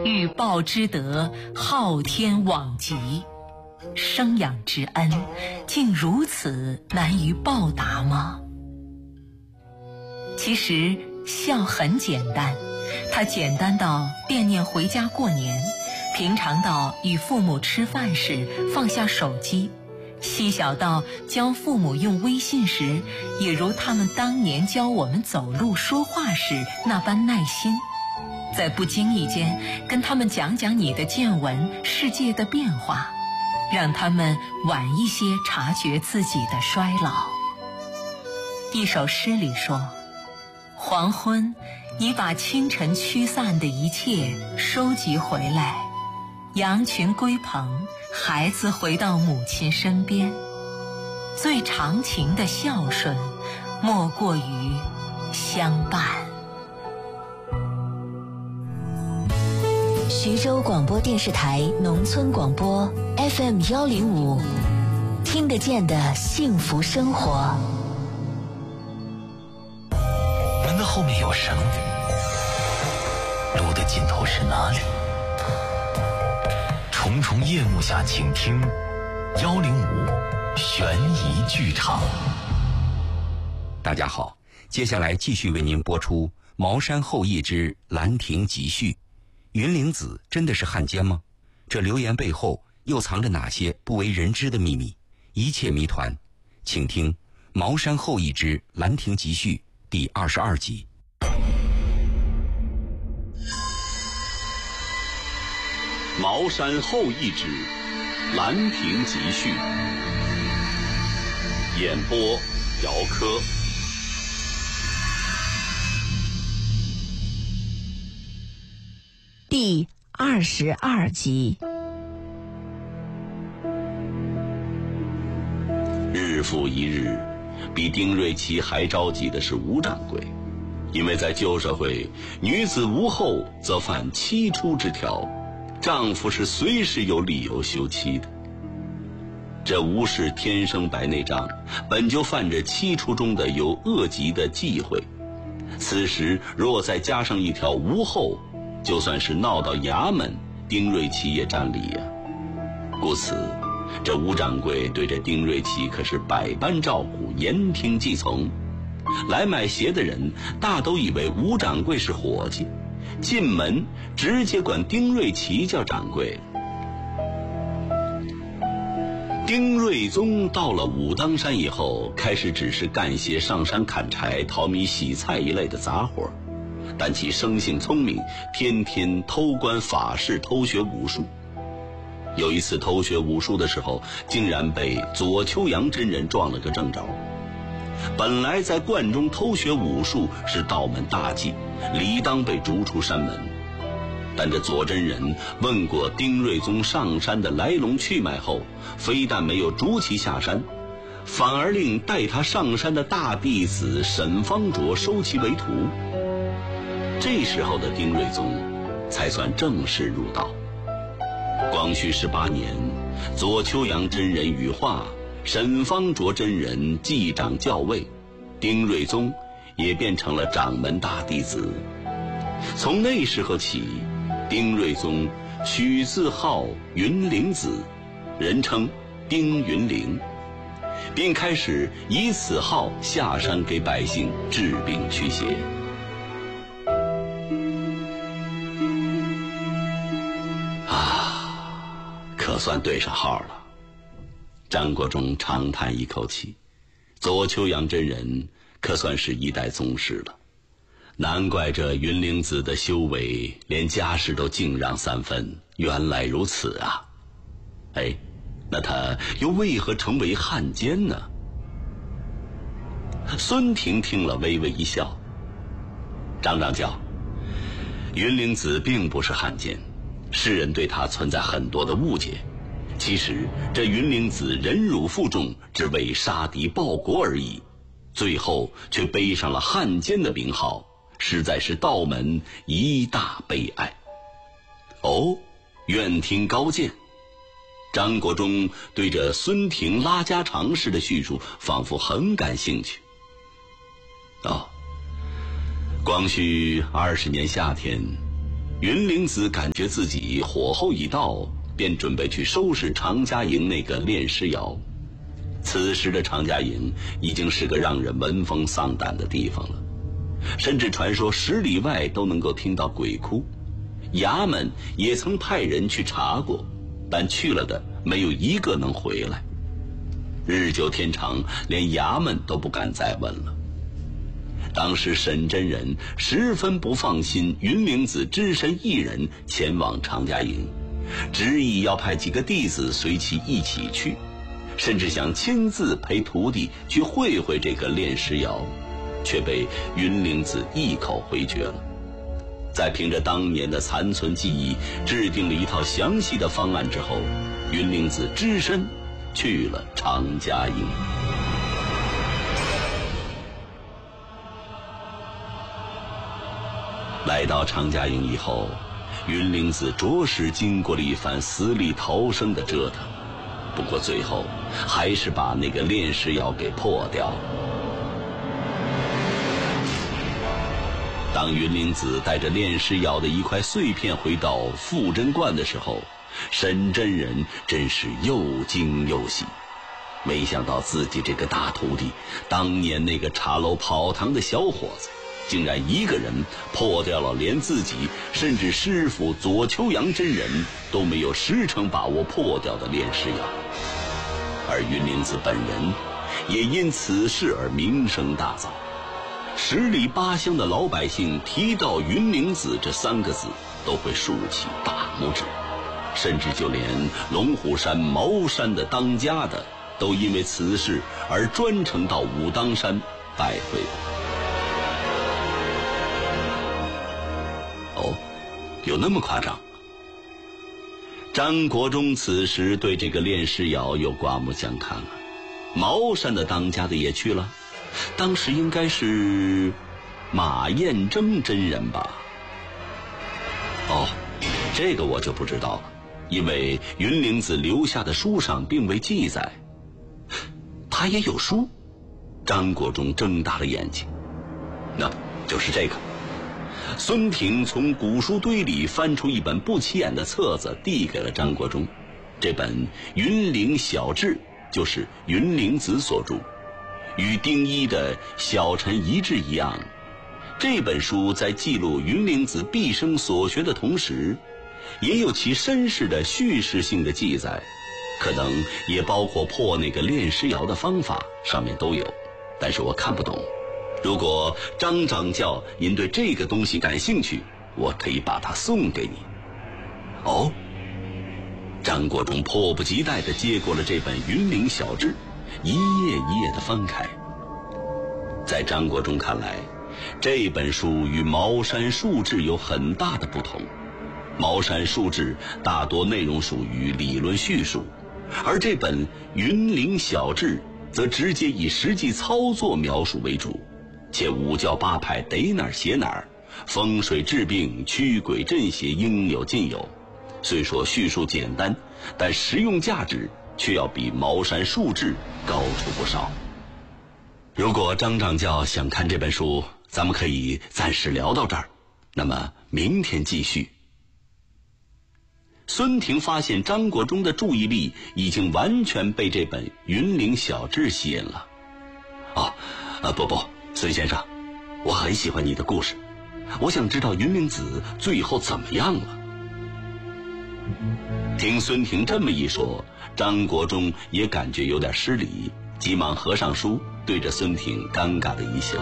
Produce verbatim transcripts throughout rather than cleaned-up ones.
欲报之德，昊天罔极。生养之恩，竟如此难于报答吗？其实孝很简单，它简单到惦念回家过年，平常到与父母吃饭时放下手机，细小到教父母用微信时，也如他们当年教我们走路说话时那般耐心，在不经意间跟他们讲讲你的见闻、世界的变化，让他们晚一些察觉自己的衰老。一首诗里说，黄昏，你把清晨驱散的一切收集回来，羊群归棚，孩子回到母亲身边。最长情的孝顺，莫过于相伴。 徐州广播电视台农村广播 F M 幺零五，听得见的幸福生活。 门的后面有声，路的尽头是哪里？重重夜幕下，请听幺零五悬疑剧场。 大家好，接下来继续为您播出《茅山后裔之兰亭集序》。云灵子真的是汉奸吗？这流言背后又藏着哪些不为人知的秘密？一切谜团，请听《茅山后裔之兰亭集序》第二十二集。 茅山后裔之兰亭集序，演播姚科。 第二十二集。 日复一日，比丁瑞琪还着急的是吴掌柜，因为在旧社会，女子无后则犯妻出之条，丈夫是随时有理由休妻的。这吴氏天生白内障，本就犯着妻出中的有恶疾的忌讳，此时若再加上一条无后，就算是闹到衙门，丁瑞琪也占理呀、啊。故此，这吴掌柜对这丁瑞琪可是百般照顾，言听计从。来买鞋的人大都以为吴掌柜是伙计，进门直接管丁瑞琪叫掌柜。丁瑞宗到了武当山以后，开始只是干些上山砍柴、淘米、洗菜一类的杂活，但其生性聪明，天天偷观法事，偷学武术。有一次偷学武术的时候，竟然被左丘阳真人撞了个正着。本来在观中偷学武术是道门大忌，理当被逐出山门。但这左真人问过丁瑞宗上山的来龙去脉后，非但没有逐其下山，反而令带他上山的大弟子沈方卓收其为徒。这时候的丁瑞宗才算正式入道。光绪十八年，左丘阳真人羽化，沈方卓真人继掌教位，丁瑞宗也变成了掌门大弟子。从那时候起，丁瑞宗取字号云灵子，人称丁云灵，并开始以此号下山给百姓治病驱邪。啊，可算对上号了。张国忠长叹一口气，左丘阳真人可算是一代宗师了。难怪这云灵子的修为连家世都敬让三分，原来如此啊！哎，那他又为何成为汉奸呢？孙婷听了微微一笑，张张教，云灵子并不是汉奸，世人对他存在很多的误解。其实这云灵子忍辱负重，只为杀敌报国而已，最后却背上了汉奸的名号，实在是道门一大悲哀。哦，愿听高见。张国忠对着孙婷拉家常事的叙述仿佛很感兴趣。哦，光绪二十年夏天， 云灵子感觉自己火候已到，便准备去收拾常家营那个炼尸窑。此时的常家营已经是个让人闻风丧胆的地方了，甚至传说十里外都能够听到鬼哭。衙门也曾派人去查过，但去了的没有一个能回来。日久天长，连衙门都不敢再问了。当时沈真人十分不放心云灵子只身一人前往常家营，执意要派几个弟子随其一起去，甚至想亲自陪徒弟去会会这个炼尸窑，却被云灵子一口回绝了。在凭着当年的残存记忆制定了一套详细的方案之后，云灵子只身去了常家营。来到常家营以后，云灵子着实经过了一番死里逃生的折腾，不过最后还是把那个炼尸窑给破掉了。当云灵子带着炼尸窑的一块碎片回到富珍观的时候，沈真人真是又惊又喜。没想到自己这个大徒弟，当年那个茶楼跑堂的小伙子，竟然一个人破掉了连自己甚至师傅左丘阳真人都没有十成把握破掉的炼尸窑。而云灵子本人也因此事而名声大噪，十里八乡的老百姓提到云灵子这三个字都会竖起大拇指，甚至就连龙虎山茅山的当家的都因为此事而专程到武当山拜会过。哦，有那么夸张？张国忠此时对这个炼尸窑又刮目相看了。茅山的当家的也去了，当时应该是马彦征真人吧？哦，这个我就不知道了，因为云灵子留下的书上并未记载。他也有书？张国忠睁大了眼睛。那就是这个。孙挺从古书堆里翻出一本不起眼的册子，递给了张国忠。这本《云灵小志》就是云灵子所著，与丁一的《小臣遗志》一样。这本书在记录云灵子毕生所学的同时，也有其身世的叙事性的记载，可能也包括破那个炼尸窑的方法，上面都有，但是我看不懂。如果张掌教您对这个东西感兴趣，我可以把它送给你。哦，张国忠迫不及待地接过了这本《云灵小志》，一页一页地翻开。在张国忠看来，这本书与茅山术志有很大的不同。茅山术志大多内容属于理论叙述，而这本《云灵小志》则直接以实际操作描述为主，且五教八派逮哪儿写哪儿，风水治病、驱鬼镇邪应有尽有。虽说叙述简单，但实用价值却要比茅山术志高出不少。如果张掌教想看这本书，咱们可以暂时聊到这儿，那么明天继续。孙廷发现张国忠的注意力已经完全被这本《云灵小志》吸引了。哦，啊不不，孙先生，我很喜欢你的故事，我想知道云灵子最后怎么样了。听孙廷这么一说，张国忠也感觉有点失礼，急忙合上书，对着孙廷尴尬的一笑。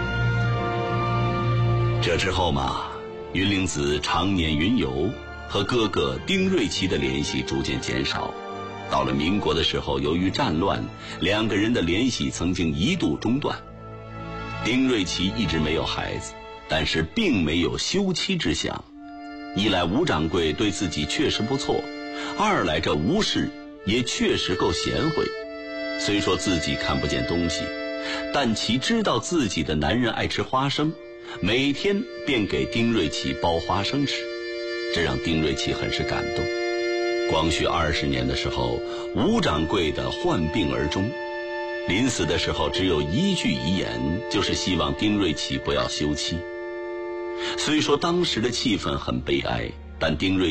这之后嘛，云灵子常年云游，和哥哥丁瑞奇的联系逐渐减少。到了民国的时候，由于战乱，两个人的联系曾经一度中断。丁瑞奇一直没有孩子，但是并没有休妻之想。一来吴掌柜对自己确实不错，二来这吴氏也确实够贤惠。虽说自己看不见东西，但其知道自己的男人爱吃花生，每天便给丁瑞奇包花生吃，这让丁瑞奇很是感动。光绪二十年的时候，吴掌柜的患病而终，临死的时候只有一句遗言，就是希望丁瑞奇不要休妻。 虽说当时的气氛很悲哀，但丁瑞